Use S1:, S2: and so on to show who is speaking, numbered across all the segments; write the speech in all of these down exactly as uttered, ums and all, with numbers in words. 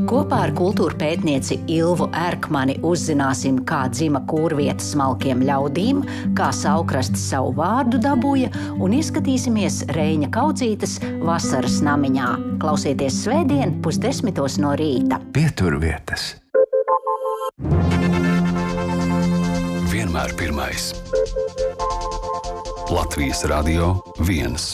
S1: Kopā ar kultūra pētnieci Ilvu Erkmani uzzināsim, kā dzima kūrvieta smalkiem ļaudīm, kā Saukrasts savu vārdu dabūja, un ieskatīsimies Reiņa Kaudzītes vasaras namiņā. Klausieties svētdien pusdesmitos no rīta.
S2: Pieturvietas. Vienmēr pirmais. Latvijas Radio viens.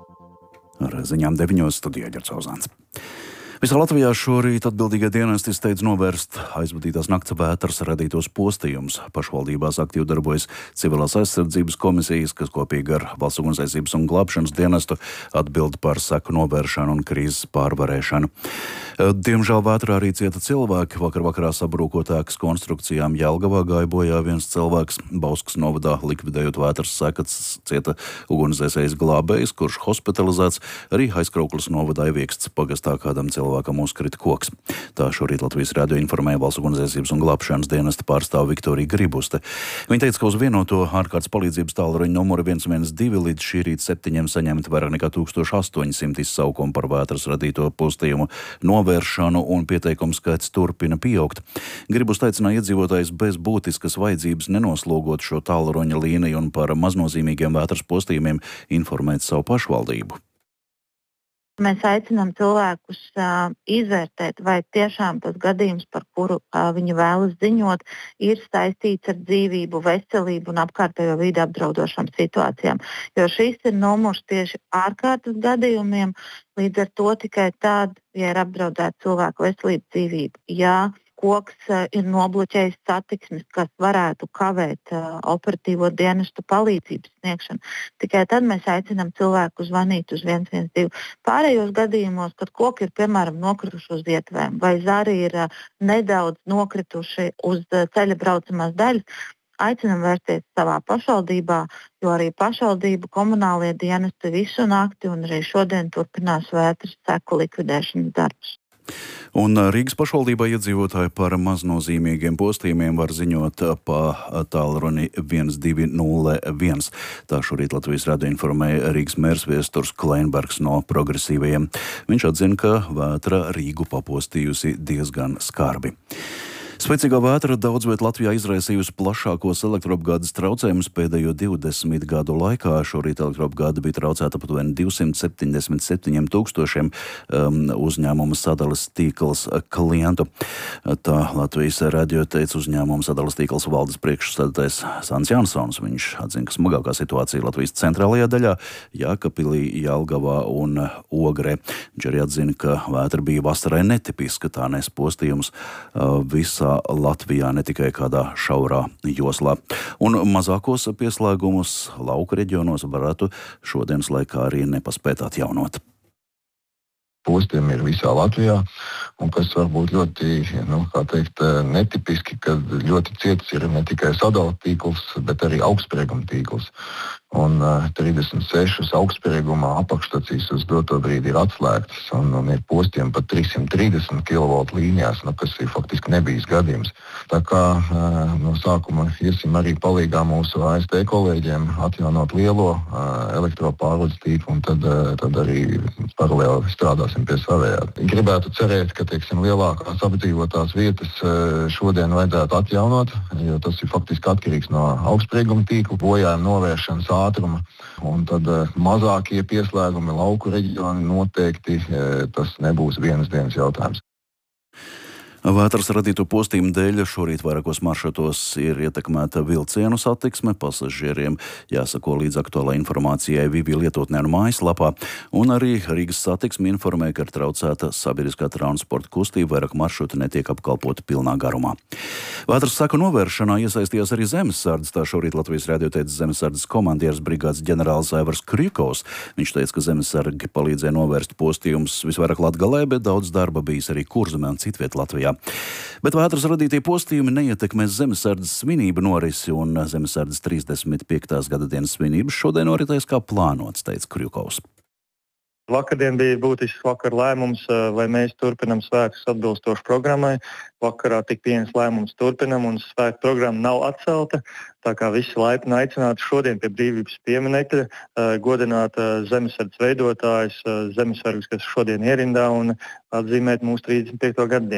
S3: Ar ziņām deviņos studijā Ģerts Ozāns. Visā Latvijā šorīt atbildīgie dienesti steidz novērst aizvadītās nakts vētras radītos postījumus. Pašvaldībās aktīvi darbojas civilās aizsardzības komisijas, kas kopīgi ar Valsts ugunsdzēsības un glābšanas dienestu atbild par seku novēršanu un krīzes pārvarēšanu. Diemžēl vētrā arī cieta cilvēki. Vakar vakarā sabrūkot ēkas konstrukcijām Jelgavā gāja bojā viens cilvēks. Bauskas novadā likvidējot vētras sekas cieta ugunsdzēsējs glābējs, kurš hospitalizēts. Arī Aizkraukles novadā Ievieksts pagastā kādam cilvēkam. Cilvēkam uzkrita koks. Tā šorīt Latvijas radio informēja Valsts ugunsdzēsības un glābšanas dienesta pārstāve Viktorija Gribuste. Viņa teica, ka uz vienoto ārkārtas palīdzības tālruņa numuru viens viens divi līdz šī rīta septiņiem saņemt vairāk nekā tūkstoš astoņsimt izsaukumu par vētras radīto postījumu novēršanu, un pieteikumu skaits turpina pieaugt. Gribuste aicināja iedzīvotājus bez būtiskas vajadzības nenoslogot šo tālruņa līniju un par maznozīmīgiem vētras postījumiem informēt savu pašvaldību.
S4: Mēs aicinām cilvēkus uh, izvērtēt, vai tiešām tas gadījums, par kuru uh, viņi vēlas ziņot, ir saistīts ar dzīvību, veselību un apkārtējo vidi apdraudošām situācijām. Jo šis ir numurs tieši ārkārtas gadījumiem, līdz ar to tikai tad, ja ir apdraudēta cilvēku veselība, dzīvība. Jā, koks uh, ir nobloķējis satiksmes, kas varētu kavēt uh, operatīvo dienestu palīdzības sniegšanu. Tikai tad mēs aicinām cilvēku zvanīt uz viens viens divi. Pārējos gadījumos, kad koki ir piemēram nokrituši uz ietvēm vai zari ir uh, nedaudz nokrituši uz uh, ceļa braucamās daļas, aicinām vērsties savā pašvaldībā, jo arī pašvaldību komunālie dienesti visu nakti un arī šodien turpinās vētras seku likvidēšanas darbus.
S3: Un Rīgas pašvaldībā iedzīvotāji par maznozīmīgiem postījumiem var ziņot pa tālruni viens divi nulle viens. Tā šorīt Latvijas radio informēja Rīgas mērs Viesturs Kleinbergs no progresīvajiem. Viņš atzina, ka vētra Rīgu papostījusi diezgan skarbi. Spēcīgā vētra daudz viet Latvijā izraisījusi plašākos elektroapgādes traucējumus pēdējo divdesmit gadu laikā. Šorīt elektroapgāde bija traucēta aptuveni divsimt septiņdesmit septiņiem tūkstošiem um, uzņēmuma sadales tīkls klientu. Tā Latvijas radio teica uzņēmuma sadales tīkls valdes priekšsēdētājs Sants Jansons. Viņš atzina, ka smagākā situācija Latvijas centrālajā daļā, Jākapilī, Jelgavā un Ogrē. Viņš arī atzina, ka vētra bija vasarai netipiska, tā nes postījums uh, visā Latvijā, ne tikai kādā šaurā joslā. Un mazākos pieslēgumus lauku reģionos varētu šodienas laikā arī nepaspēt atjaunot.
S5: Postījumi ir visā Latvijā, un kas varbūt ļoti, nu, kā teikt, netipiski, kad ļoti cietis ir ne tikai sadala tīkls, bet arī augstsprieguma tīkls. Un uh, trīsdesmit sešas augstsprieguma apakšstacijas uz doto brīdi ir atslēgtas, un, un ir postījumi pat trīssimt trīsdesmit kilovoltu līnijās, nu, kas ir faktiski nebijis gadījums. Tā kā uh, no sākuma iesim arī palīgā mūsu A S T kolēģiem atjaunot lielo uh, elektropārvades tīklu, un tad, uh, tad arī paralēli strādāsim pie savējā. Gribētu cerēt, ka, teiksim, lielākās apdzīvotās vietas uh, šodien vajadzētu atjaunot, jo tas ir faktiski atkarīgs no augstsprieguma tīkla, bojājuma novēršanas ātruma, un tad uh, mazākie pieslēgumi lauku reģioni noteikti uh, tas nebūs vienas dienas jautājums.
S3: Vētras radīto postījumu dēļ šorīt vairākos maršrutos ir ietekmēta vilcienu satiksme, pasažieriem jāsako līdz aktuālai informācijai Vivi lietotnē un mājaslapā, un arī Rīgas satiksme informē, ka ir traucēta sabiedriskā transporta kustība, vairāk maršruti netiek apkalpoti pilnā garumā. Vētras seku novēršanā iesaistījās arī zemesardzes, tā šorīt Latvijas radio teica zemesardzes komandieris brigādes ģenerālis Aivars Krjukovs. Viņš teica, ka zemesargi palīdzēja novērst postījumus visvairāk Latgalē, bet daudz darba bijis arī Kurzemē un citviet Latvijā. Bet vētras radītie postījumi neietekmēs zemesardzes svinību norisi, un zemesardzes trīsdesmit piektās gada dienas svinības šodien noritēs kā plānots, teica Krjukovs.
S6: Vakardien bija būtisks vakar lēmums, vai mēs turpinam svētkus atbilstoši programmai. Vakarā tika pieņemts lēmums turpinam, un svētku programma nav atcelta. Tā kā visi laipni aicināti šodien pie brīvības pieminekļa godināt zemesardzes veidotājus, zemesargus, kas šodien ierindā, un atzīmēt mūsu trīsdesmit piekto gadu dienu.